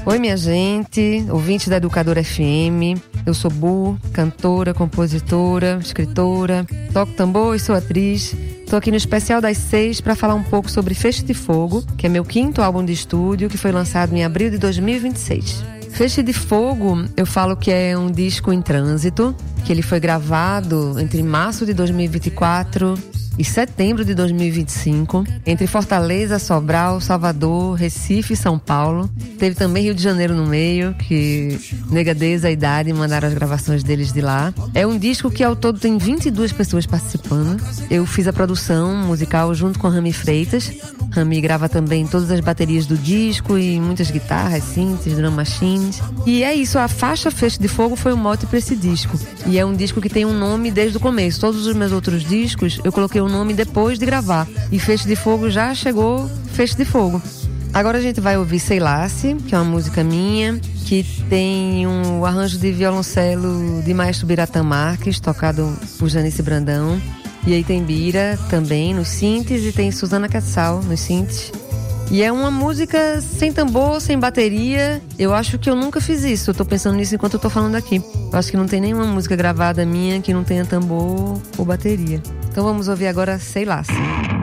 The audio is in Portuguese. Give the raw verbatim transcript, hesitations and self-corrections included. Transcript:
Oi, minha gente, ouvinte da Educadora F M. Eu sou Bu, cantora, compositora, escritora, toco tambor e sou atriz. Tô aqui no Especial das Seis para falar um pouco sobre Feixe de Fogo, que é meu quinto álbum de estúdio, que foi lançado em abril de dois mil e vinte e seis. Feixe de Fogo, eu falo que é um disco em trânsito, que ele foi gravado entre março de dois mil e vinte e quatro e setembro de dois mil e vinte e cinco, entre Fortaleza, Sobral, Salvador, Recife e São Paulo. Teve também Rio de Janeiro no meio, que Negadeza e Idade mandaram as gravações deles de lá. É um disco que ao todo tem vinte e duas pessoas participando. Eu fiz a produção musical junto com a Rami Freitas. Rami grava também todas as baterias do disco e muitas guitarras, synths, drum machines. E é isso, a faixa Feixe de Fogo foi o mote para esse disco. E é um disco que tem um nome desde o começo. Todos os meus outros discos eu coloquei o nome depois de gravar. E Feixe de Fogo já chegou Feixe de Fogo. Agora a gente vai ouvir Sei Lá-se, que é uma música minha, que tem um arranjo de violoncelo de Maestro Biratã Marques, tocado por Janice Brandão. E aí tem Bira também nos synths e tem Suzana Quetzal nos synths. E é uma música sem tambor, sem bateria. Eu acho que eu nunca fiz isso. Eu tô pensando nisso enquanto eu tô falando aqui. Eu acho que não tem nenhuma música gravada minha que não tenha tambor ou bateria. Então vamos ouvir agora Sei Lá-se.